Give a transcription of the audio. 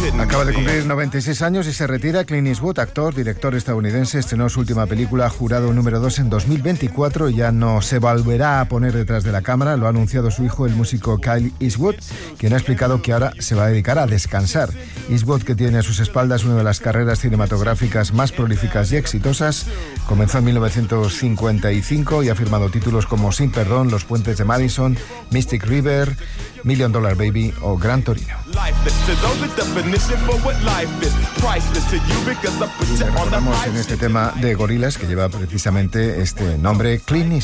Acaba de cumplir 96 años y se retira. Clint Eastwood, actor, director estadounidense, estrenó su última película, Jurado número 2, en 2024 y ya no se volverá a poner detrás de la cámara. Lo ha anunciado su hijo, el músico Kyle Eastwood, quien ha explicado que ahora se va a dedicar a descansar. Eastwood, que tiene a sus espaldas una de las carreras cinematográficas más prolíficas y exitosas, comenzó en 1955 y ha firmado títulos como Sin Perdón, Los Puentes de Madison, Mystic River, Million Dollar Baby o Gran Torino. Y recordamos en este tema de Gorillaz, que lleva precisamente este nombre, Clint Eastwood.